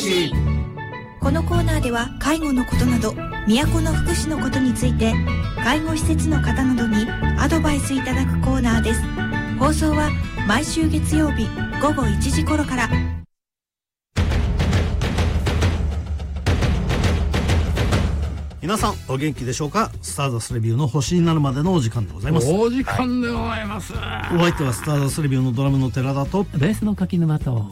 祉。 このコーナーでは介護のことなど都の福祉のことについて介護施設の方などにアドバイスいただくコーナーです。放送は毎週月曜日午後1時頃から。 皆さんお元気でしょうか。スターダストレビューの星になるまでのお時間でございます。 お時間でございます、 はい、お相手はスターダストレビューのドラムの寺田とベースの柿沼と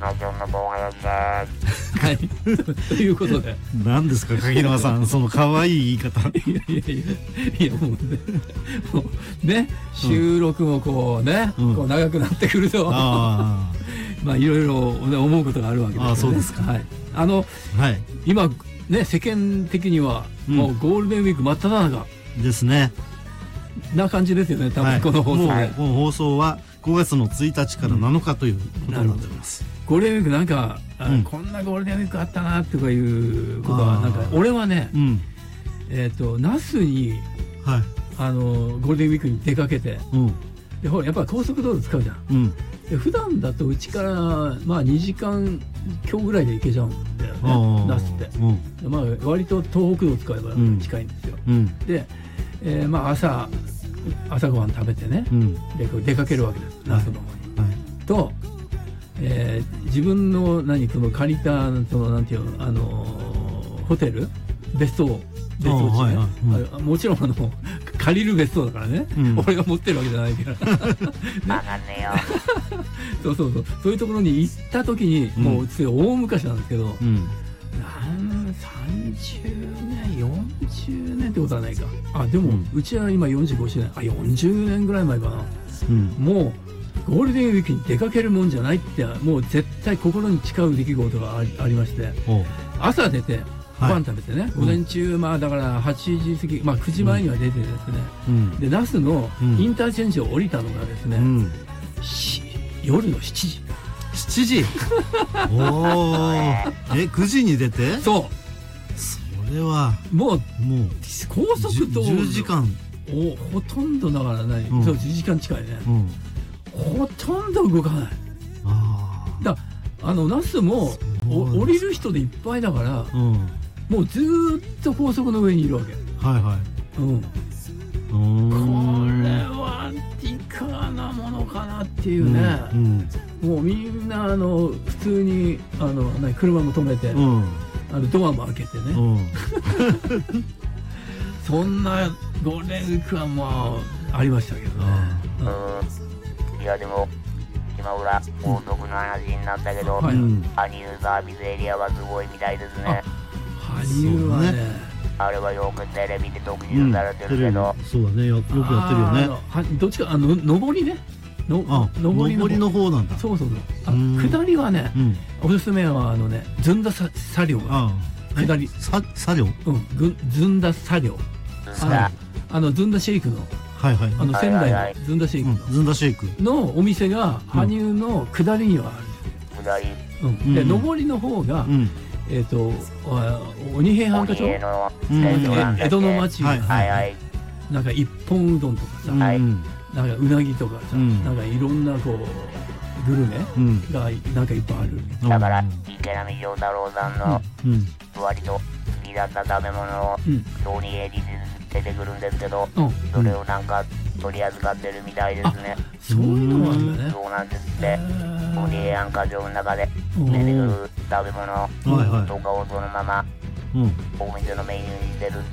はいということで何ですか柿沼さんその可愛い言い方いやもうね収録もこうね、こう長くなってくるとまあいろいろ思うことがあるわけですよね。 そうですか。 はい、今ね世間的にはもうゴールデンウィーク真っ只中ですね。 な感じですよね。多分この放送で、 この放送は5月の1日から7日ということになっております。 ゴールデンウィークなんか、こんなゴールデンウィークあったなとかいうことはなんか俺はね、那須に、ゴールデンウィークに出かけて、でほらやっぱり高速道路使うじゃん。で普段だとうちからまあ2時間今日ぐらいで行けちゃうんだよね、那須って。まあ割と東北道使えば近いんですよ。で、まあ朝ごはん食べてね、で出かけるわけです、那須の方に。と、自分のこの借りたそのなんていうのホテル別荘地ね、もちろん借りる別荘だからね、俺が持ってるわけじゃないからそういうところに行った時に、もう大昔なんですけど、30年40年ってことはないか。でも、うちは今45周年40年ぐらい前かな。もうゴールデンウィークに出かけるもんじゃないって、もう絶対心に誓う出来事がありまして、朝出てご飯食べてね、午前中まあだから8時過ぎ、まあ9時前には出てですね、で那須のインターチェンジを降りたのがですね、夜の7時。 7時9時に出て。それはもう高速道路 10時間ほとんどだからね、10時間近いね、ほとんど動かない。だ那須も降りる人でいっぱいだから、もうずーっと高速の上にいるわけ。これはディカーなものかなっていうね。もうみんな普通に車も止めて、ドアも開けてね。そんなゴールデンウィークはまあありましたけどね。 いやでも今裏高速の話になったけど、羽生サービスエリアはすごいみたいですね。 羽生はね、 あれはよくテレビで特集されてるけど、 そうだね、よくやってるよね。 どっちか上りね、上りの方なんだ。そう下りはね、おすすめはずんだ茶寮が下り。 茶寮？ ずんだ茶寮。ずんだシェイクの仙台のずんだシェイクのお店が羽生の下りにはある。で上りの方が鬼平犯科町、江戸の町がなんか一本うどんとかさ、なんかうなぎとかさ、なんかいろんなこうグルメがなんかいっぱいある。 だから池波正太郎さんの割と好きだった食べ物を小児エリで出てくるんですけど、それをなんか取り扱ってるみたいですね。 そういうのなんだね。 そうなんですって。鬼平犯科町の中で出てくる食べ物とかをそのままお店のメニューにしてるっ